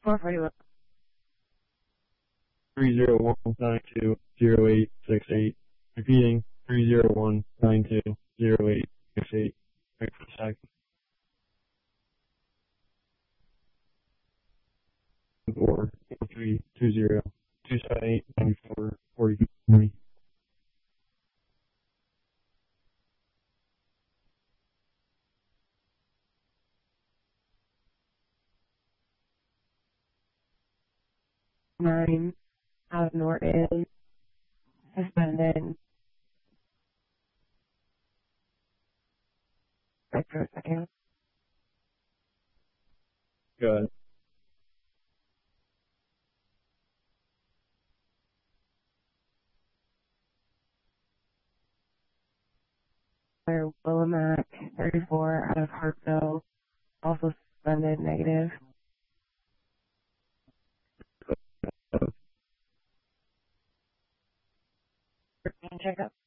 441. 301920868. Repeating 301920868. Wait for a second. Or 320-278-9440. Nine out of Norton. Suspended. Wait for a second. Good. Willamette, 34 out of Hartville. Also suspended, negative. Checkup.